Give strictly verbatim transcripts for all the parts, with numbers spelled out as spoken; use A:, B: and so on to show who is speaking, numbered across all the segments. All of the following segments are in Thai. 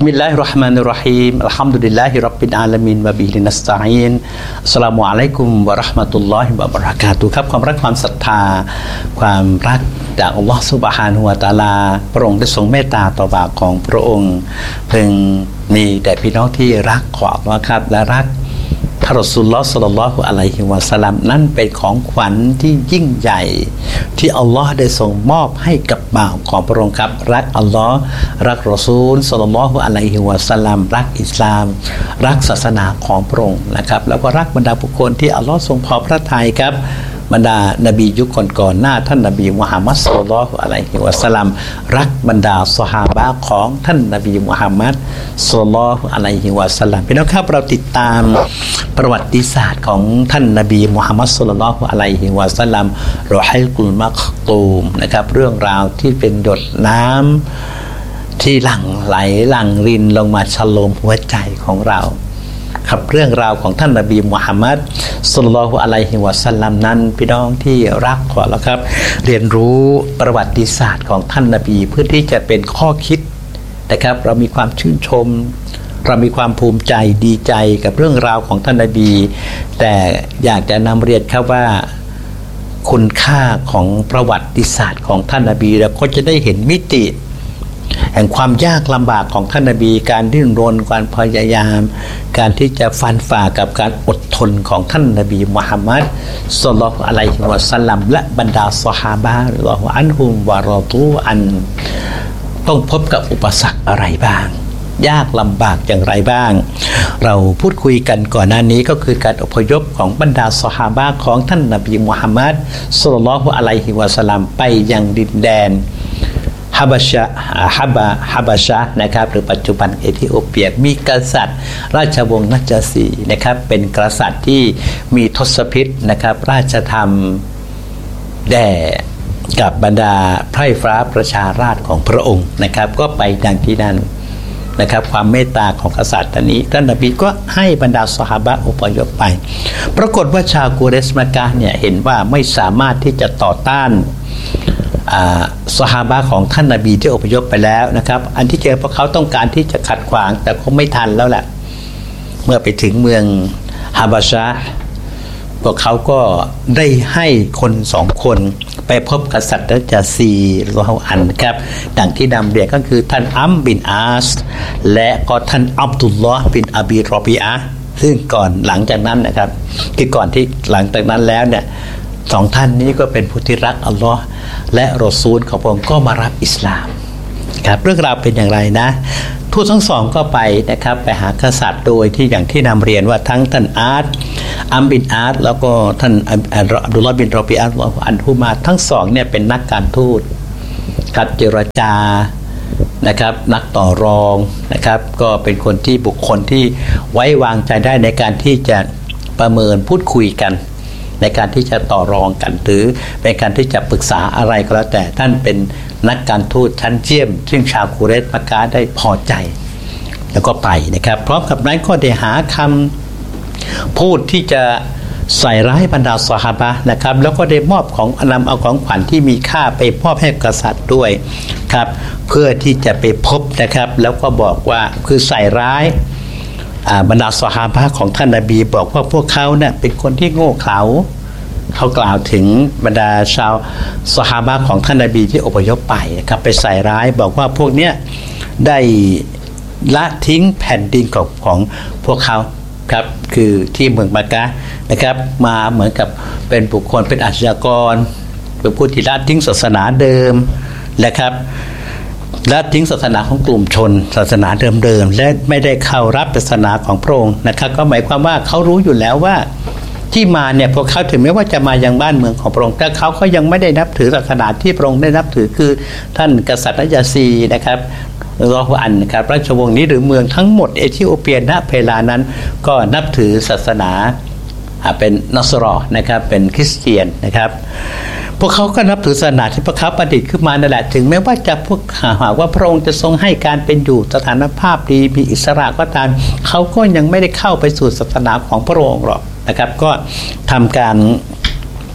A: มิลลาฮิรเราะห์มานิรเราะฮีมอัลฮัมดุลิลลาฮิร็อบบิลอาลามีนวะบิฮินัสตะอีนอัสสลามุอะลัยกุมวะเราะห์มะตุลลอฮิวะบะเราะกาตุฮ์ครับความรักความศรัทธาความรักจากอัลเลาะห์ซุบฮานะฮูวะตะอาลาพระองค์ได้ทรงเมตตาต่อบ่าวของพระองค์เพิ่งมีแต่พี่น้องที่รักของอัลเลาะห์ครับและรักท่านรอซูลุลลอฮ์ ศ็อลลัลลอฮุอะลัยฮิวะซัลลัมนั่นเป็นของขวัญที่ยิ่งใหญ่ที่อัลลอฮ์ได้ทรงมอบให้กับบ่าวของพระองค์ครับรักอัลลอฮ์รักรอซูล ศ็อลลัลลอฮุอะลัยฮิวะซัลลัมรักอิสลามรักศาสนาของพระองค์นะครับแล้วก็รักบรรดาบุคคลที่อัลลอฮ์ทรงพอพระทัยครับบรรดานบียุคก่อนๆหน้าท่านนบีมุฮัมมัด ศ็อลลัลลอฮุอะลัยฮิวะซัลลัมรักบรรดาซอฮาบะห์ของท่านนบีมุฮัมมัด ศ็อลลัลลอฮุอะลัยฮิวะซัลลัมพี่น้องครับเราติดตามประวัติศาสตร์ของท่านนบีมุฮัมมัด ศ็อลลัลลอฮุอะลัยฮิวะซัลลัมรอฮิกุลมักตูมนะครับเรื่องราวที่เป็นหยดน้ำที่หลั่งไหลหลั่งรินลงมาฉโลมหัวใจของเราครับเรื่องราวของท่านนบีมุฮัมมัด ศ็อลลัลลอฮุอะลัยฮิวะซัลลัมนั้นพี่น้องที่รักขอแล้วครับเรียนรู้ประวัติศาสตร์ของท่านนบีเพื่อที่จะเป็นข้อคิดนะครับเรามีความชื่นชมเรามีความภูมิใจดีใจกับเรื่องราวของท่านนบีแต่อยากจะนำเรียนครับว่าคุณค่าของประวัติศาสตร์ของท่านนบีเราก็จะได้เห็นมิติแห่งความยากลำบากของท่านนบีการดิ้นรนการพยายามการที่จะฟันฝ่ากับการอดทนของท่านนบีมุฮัมมัด ศ็อลลัลลอฮุอะลัยฮิวะซัลลัมและบรรดาซอฮาบะห์รอฎิยัลลอฮุอันฮุมวะรอฎูอันต้องพบกับอุปสรรคอะไรบ้างยากลำบากอย่างไรบ้างเราพูดคุยกันก่อนหน้านี้ก็คือการอพยพของบรรดาซอฮาบะห์ของท่านนบีมุฮัมมัด ศ็อลลัลลอฮุอะลัยฮิวะซัลลัมไปยังดินแดนฮาบะชะฮาบะฮาบะชะนะครับหรือปัจจุบันเอธิโอเปียมีกษัตริย์ราชวงศ์นัจสีนะครับเป็นกษัตริย์ที่มีทศพิธนะครับราชธรรมแด่กับบรรดาไพร่ฟ้าประชาราษฎร์ของพระองค์นะครับก็ไปดังที่นั่นนะครับความเมตตาของกษัตริย์ท่านนี้ท่านนบีก็ให้บรรดาซอฮาบะห์อพยพไปปรากฏว่าชาวกุเรชมักกะฮ์เนี่ยเห็นว่าไม่สามารถที่จะต่อต้านซอฮาบะห์ของท่านนบีที่อพยพไปแล้วนะครับอันที่เจอพวกเขาต้องการที่จะขัดขวางแต่คงไม่ทันแล้วแหละเมื่อไปถึงเมืองฮาบะชะพวกเขาก็ได้ให้คนสองคนไปพบกษัตริย์นัจซีรอฮุอันครับดังที่นำเรียนก็คือท่านอัมบินอาสและก็ท่านอับดุลลอฮ์บินอบีรอบีอะห์ซึ่งก่อนหลังจากนั้นนะครับคือก่อนที่หลังจากนั้นแล้วเนี่ยสองท่านนี้ก็เป็นผู้ที่รักอัลลอฮ์และรอซูลของพระองค์ก็มารับอิสลามครับเรื่องราวเป็นอย่างไรนะทูตทั้งสองก็ไปนะครับไปหากษัตริย์โดยที่อย่างที่นำเรียนว่าทั้งท่านอาร์ตอัมบินอาร์ตแล้วก็ท่านอับดุลลอฮ์บินรอบีอะห์อันฮุมาทั้งสองเนี่ยเป็นนักการทูตการเจรจานะครับนักต่อรองนะครับก็เป็นคนที่บุคคลที่ไว้วางใจได้ในการที่จะประเมินพูดคุยกันในการที่จะต่อรองกันหรือเป็นการที่จะปรึกษาอะไรก็แล้วแต่ท่านเป็นนักการทูตชั้นเยี่ยมซึ่งชาวกุเรชมักกะฮ์ได้พอใจแล้วก็ไปนะครับพร้อมกับนั้นก็ได้หาคำพูดที่จะใส่ร้ายบรรดาซอฮาบะห์นะครับแล้วก็ได้มอบของนำเอาของขวัญที่มีค่าไปมอบให้กษัตริย์ด้วยครับเพื่อที่จะไปพบนะครับแล้วก็บอกว่าคือใส่ร้ายบรรดาซอฮาบะห์ของท่านนบีบอกว่าพวกเขาเนี่ยเป็นคนที่โง่เขลาเขากล่าวถึงบรรดาชาวซอฮาบะห์ของท่านนบีที่อพยพไปครับไปใส่ร้ายบอกว่าพวกเนี้ยได้ละทิ้งแผ่นดินของของพวกเขาครับคือที่เมืองมักกะฮ์นะครับมาเหมือนกับเป็นบุคคลเป็นอาชญากรเป็นผู้ที่ละทิ้งศาสนาเดิมนะครับและทิ้งศาสนาของกลุ่มชนศาสนาเดิมๆและไม่ได้เข้ารับศาสนาของพระองค์นะครับก็หมายความว่าเขารู้อยู่แล้วว่าที่มาเนี่ยพวกเขาถึงแม้ว่าจะมายังบ้านเมืองของพระองค์แต่เขาก็ยังไม่ได้นับถือศาสนาที่พระองค์ได้นับถือคือท่านกษัตริย์นัจซีนะครับรอฮุอันนะครับราชวงศ์นี้หรือเมืองทั้งหมดเอธิโอเปียณเวลานั้นก็นับถือศาสนาเป็นนัสรอนะครับเป็นคริสเตียนนะครับพวกเขาก็นับถือศาสนาที่พวกเขาประดิษฐ์ขึ้นมานั่นแหละถึงแม้ว่าจะพวกหากว่าพระองค์จะทรงให้การเป็นอยู่สถานภาพดีมีอิสระก็ตามเขาก็ยังไม่ได้เข้าไปสู่ศาสนาของพระองค์หรอกนะครับก็ทำการ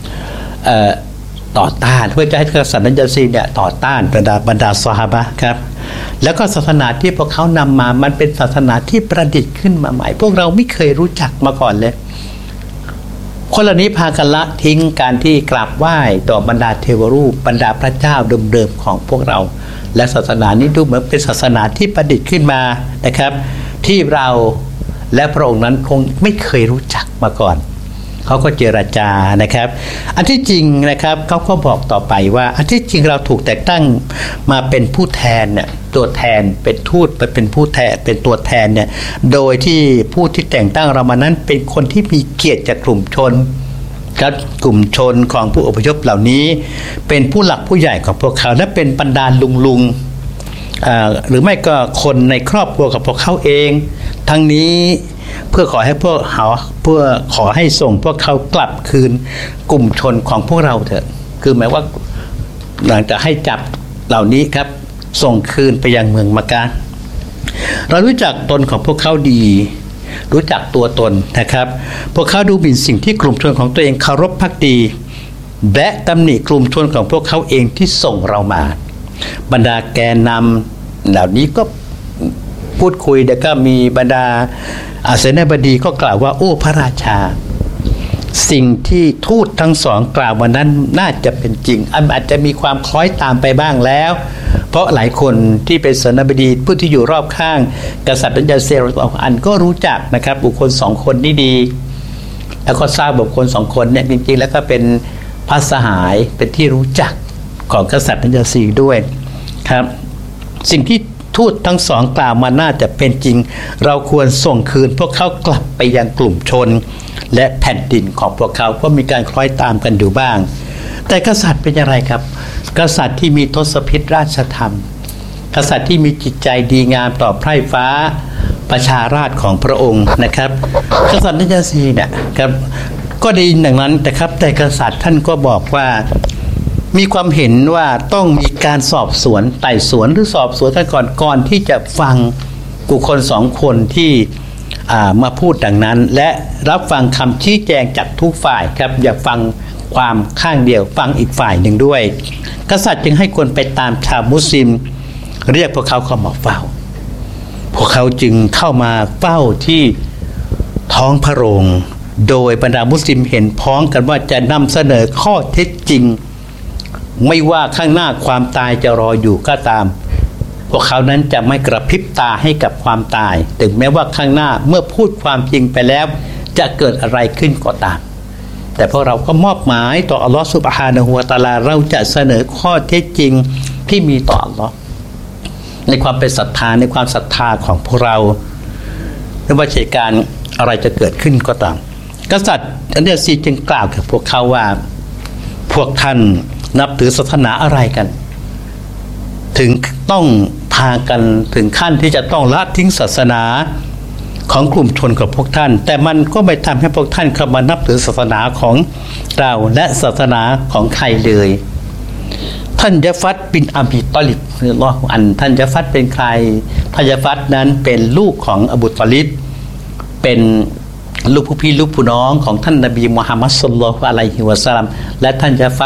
A: ต่อต้านเพื่อจะให้กษัตริย์นัจซีเนี่ยต่อต้านบรรดาบรรดาซอฮาบะห์ครับแล้วก็ศาสนาที่พวกเขานำมามันเป็นศาสนาที่ประดิษฐ์ขึ้นมาใหม่พวกเราไม่เคยรู้จักมาก่อนเลยคนเหล่านี้พากันละทิ้งการที่กราบไหว้ต่อบรรดาเทวรูปบรรดาพระเจ้าเดิมๆของพวกเราและศาสนานี้ดูเหมือนเป็นศาสนาที่ประดิษฐ์ขึ้นมานะครับที่เราและพระองค์นั้นคงไม่เคยรู้จักมาก่อนเขาก็เจรจานะครับอันที่จริงนะครับเขาก็บอกต่อไปว่าอันที่จริงเราถูกแต่งตั้งมาเป็นผู้แทนเนี่ยตัวแทนเป็นทูตไปเป็นผู้แทนเป็นตัวแทนเนี่ยโดยที่ผู้ที่แต่งตั้งเรามานั้นเป็นคนที่มีเกียรติจากกลุ่มชนครับกลุ่มชนของผู้อพยพเหล่านี้เป็นผู้หลักผู้ใหญ่ของพวกเขาและเป็นบรรดาลุงลุงหรือไม่ก็คนในครอบครัวของพวกเขาเองทั้งนี้เพื่อขอให้พวกเขาเพื่อขอให้ส่งพวกเขากลับคืนกลุ่มชนของพวกเราเถอะคือหมายว่าหลังจากให้จับเหล่านี้ครับส่งคืนไปยังเมืองมักกะห์เรารู้จักตนของพวกเขาดีรู้จักตัวตนนะครับพวกเขาดูหมิ่นสิ่งที่กลุ่มชนของตัวเองเคารพภักดีและตำหนิกลุ่มชนของพวกเขาเองที่ส่งเรามาบรรดาแกนนำเหล่านี้ก็พูดคุยแล้วก็มีบรรดาอาเสนาบดีก็กล่าวว่าโอ้พระราชาสิ่งที่ทูตทั้งสองกล่าววันนั้นน่าจะเป็นจริงอาจจะมีความคล้อยตามไปบ้างแล้วเพราะหลายคนที่เป็นเสนาบดีผู้ที่อยู่รอบข้างกษัตริย์ดัญญาเซลอันก็รู้จักนะครับบุคคลสองคนนี้ดีแล้วก็ทราบบุคคลสองคนเนี่ยจริงๆแล้วก็เป็นพระสหายเป็นที่รู้จักของกษัตริย์ดัญญาซีด้วยครับสิ่งที่ทูตทั้งสองกล่าวมาน่าจะเป็นจริงเราควรส่งคืนพวกเขากลับไปยังกลุ่มชนและแผ่นดินของพวกเขาก็มีการคล้อยตามกันอยู่บ้างแต่กษัตริย์เป็นอย่างไรครับกษัตริย์ที่มีทศพิธราชธรรมกษัตริย์ที่มีจิตใจดีงามต่อไพร่ฟ้าประชาราษฎร์ของพระองค์นะครับกษัตริย์ดัญญาซีเนี่ยครับก็ดีอย่างนั้นแต่ครับแต่กษัตริย์ท่านก็บอกว่ามีความเห็นว่าต้องมีการสอบสวนไต่สวนหรือสอบสวนกันก่อนก่อนที่จะฟังบุคคลสองคนที่มาพูดดังนั้นและรับฟังคำชี้แจงจากทุกฝ่ายครับอย่าฟังความข้างเดียวฟังอีกฝ่ายหนึ่งด้วยกษัตริย์จึงให้คนไปตามชาวมุสลิมเรียกพวกเขาเข้ามาเฝ้าพวกเขาจึงเข้ามาเฝ้าที่ท้องพระโรงโดยบรรดามุสลิมเห็นพ้องกันว่าจะนำเสนอข้อเท็จจริงไม่ว่าข้างหน้าความตายจะรออยู่ก็ตามพวกเขานั้นจะไม่กระพริบตาให้กับความตายถึงแม้ว่าข้างหน้าเมื่อพูดความจริงไปแล้วจะเกิดอะไรขึ้นก็ตามแต่พวกเราก็มอบหมายต่ออัลลอฮฺซุบฮานะฮูวะตะอาลาเราจะเสนอข้อเท็จจริงที่มีต่ออัลลอฮฺในความเป็นศรัทธาในความศรัทธาของพวกเราไม่ว่าเหตุการณ์อะไรจะเกิดขึ้นก็ตามกษัตริย์อันเดียซีจึงกล่าวกับพวกเขาว่าพวกท่านนับถือศาสนาอะไรกันถึงต้องพากันถึงขั้นที่จะต้องละทิ้งศาสนาของกลุ่มชนของพวกท่านแต่มันก็ไม่ทำให้พวกท่านเข้ามานับถือศาสนาของเราและศาสนาของใครเลยท่านยะฟัดบินอบีตอลิบรออันท่านยะฟัดเป็นใครท่านยะฟัดนั้นเป็นลูกของอบูตอลิบเป็นลูกผู้พี่ลูกผู้น้องของท่านนบีมุฮัมมัดศ็อลลัลลอฮุอะลัยฮิวะซัลลัมและท่านยะฟัด